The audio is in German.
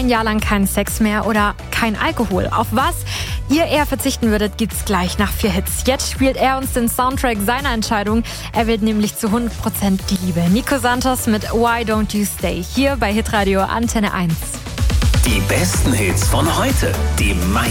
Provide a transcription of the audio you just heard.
ein Jahr lang keinen Sex mehr oder kein Alkohol. Auf was ihr eher verzichten würdet, gibt's gleich nach 4 Hits. Jetzt spielt er uns den Soundtrack seiner Entscheidung. Er wählt nämlich zu 100% die Liebe. Nico Santos mit Why Don't You Stay? Hier bei Hitradio Antenne 1. Die besten Hits von heute. Die